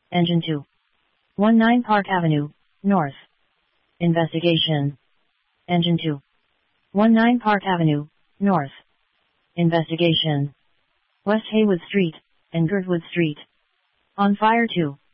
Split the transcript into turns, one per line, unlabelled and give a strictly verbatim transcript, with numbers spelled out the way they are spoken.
Engine two. nineteen Park Avenue, North. Investigation. Engine two. nineteen Park Avenue, North. Investigation. West Haywood Street, and Girdwood Street. On fire two.